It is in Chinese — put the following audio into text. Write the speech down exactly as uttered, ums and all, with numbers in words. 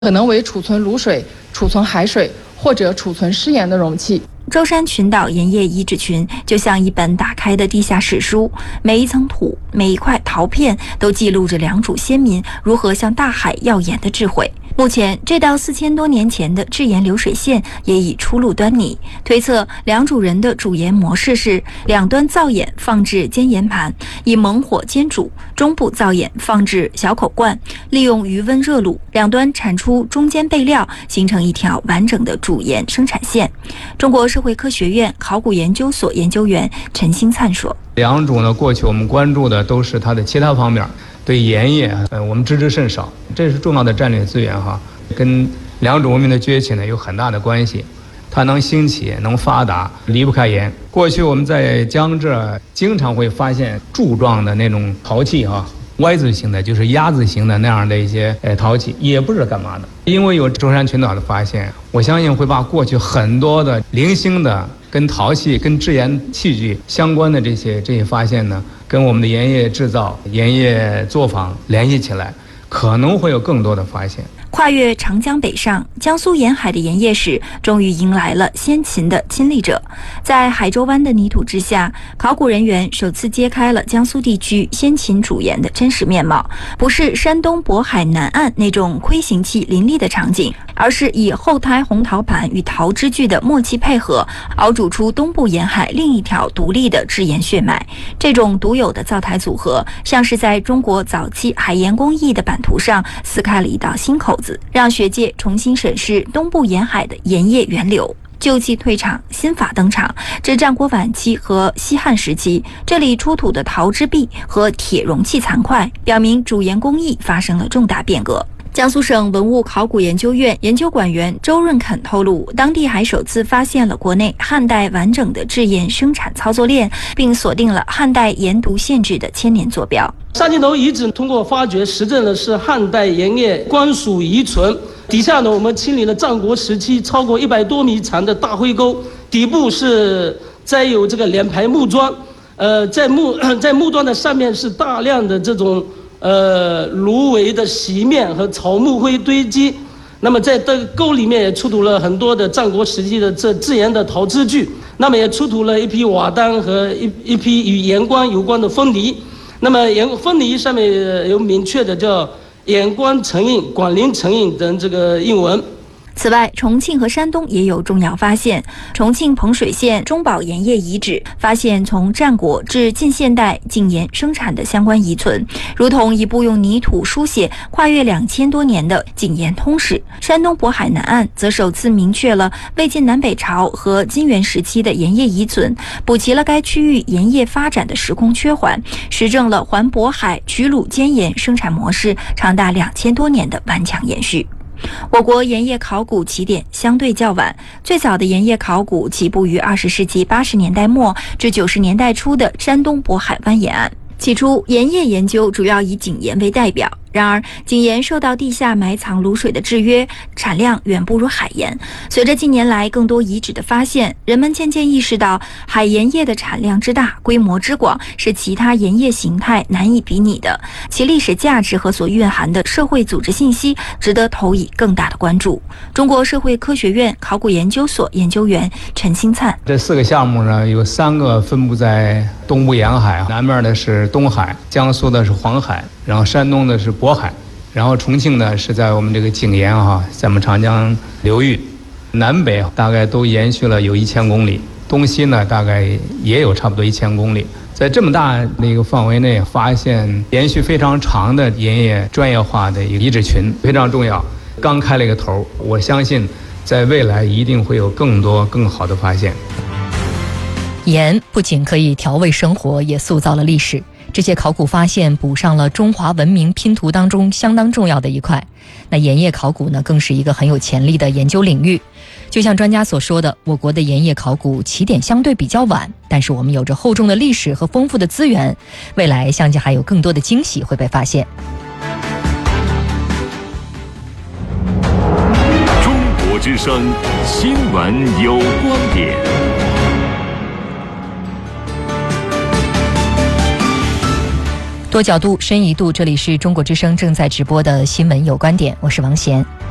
可能为储存卤水、储存海水或者储存食盐的容器。 舟山群岛盐业遗址群就像一本打开的地下史书，每一层土、每一块陶片都记录着良渚先民如何向大海要盐的智慧。目前，这道四千多年前的制盐流水线也已初露端倪。推测，良渚人的煮盐模式是两端造盐放置煎盐盘，以猛火煎煮；中部造盐放置小口罐，利用余温热卤，两端产出中间备料，形成一条完整的煮盐生产线。中国社会科学院考古研究所研究员陈兴灿说：“ 良渚呢，过去我们关注的都是它的其他方面。”对盐业，呃，我们知之甚少，这是重要的战略资源哈，跟良渚文明的崛起呢有很大的关系。它能兴起、能发达，离不开盐。过去我们在江浙经常会发现柱状的那种陶器哈，Y字形的，就是鸭子形的那样的一些呃陶器，也不知道干嘛的。因为有舟山群岛的发现，我相信会把过去很多的零星的跟陶器、跟制盐器具相关的这些这些发现呢，跟我们的盐业制造、盐业作坊联系起来，可能会有更多的发现。 跨越长江北上，江苏沿海的盐业史终于迎来了先秦的亲历者。在海州湾的泥土之下，考古人员首次揭开了江苏地区先秦煮盐的真实面貌，不是山东渤海南岸那种盔形器林立的场景，而是以后胎红陶盘与陶支具的默契配合，熬煮出东部沿海另一条独立的制盐血脉。这种独有的灶台组合，像是在中国早期海盐工艺的版图上撕开了一道新口子，让学界重新审视东部沿海的盐业源流。旧器退场，新法登场。至战国晚期和西汉时期，这里出土的陶制璧和铁容器残块，表明煮盐工艺发生了重大变革。江苏省文物考古研究院研究馆员周润肯透露，当地还首次发现了国内汉代完整的制盐生产操作链，并锁定了汉代盐渎县制的千年坐标。 沙金头遗址通过发掘实证的是汉代盐业官署遗存，底下呢我们清理了战国时期超过一百多米长的大灰沟，底部是栽有这个两排木桩，呃，在木在木桩的上面是大量的这种呃芦苇的席面和草木灰堆积。那么在这个沟里面也出土了很多的战国时期的这制盐的陶支具，那么也出土了一批瓦当和一一批与盐官有关的封泥。那么盐封泥上面有明确的叫盐官承印、广陵承印等这个印文。 此外，重庆和山东也有重要发现。重庆彭水县中宝盐业遗址发现从战国至近现代井盐生产的相关遗存，如同一部用泥土书写跨越两千多年的井盐通史。山东渤海南岸则首次明确了魏晋南北朝和金元时期的盐业遗存，补齐了该区域盐业发展的时空缺环，实证了环渤海取卤煎盐生产模式长达两千多年的顽强延续。我国盐业考古起点相对较晚，最早的盐业考古起步于二十世纪八十年代末至九十年代初的山东渤海湾沿岸。起初，盐业研究主要以井盐为代表，然而井盐受到地下埋藏卤水的制约，产量远不如海盐。随着近年来更多遗址的发现，人们渐渐意识到海盐业的产量之大、规模之广是其他盐业形态难以比拟的，其历史价值和所蕴含的社会组织信息值得投以更大的关注。中国社会科学院考古研究所研究员陈兴灿： 这四个项目呢，有三个分布在东部沿海，南面的是东海，江苏的是黄海，然后山东的是渤海，然后重庆呢是在我们这个井沿哈，在我们长江流域，南北大概都延续了有一千公里，东西呢大概也有差不多一千公里。在这么大的一个范围内发现延续非常长的盐业专业化的一个遗址群，非常重要。刚开了一个头，我相信在未来一定会有更多更好的发现。 盐不仅可以调味生活，也塑造了历史。这些考古发现补上了中华文明拼图当中相当重要的一块。那盐业考古呢，更是一个很有潜力的研究领域。就像专家所说的，我国的盐业考古起点相对比较晚，但是我们有着厚重的历史和丰富的资源，未来相信还有更多的惊喜会被发现。 中国之声新闻有观点。 多角度深一度，这里是中国之声正在直播的新闻有观点，我是王贤。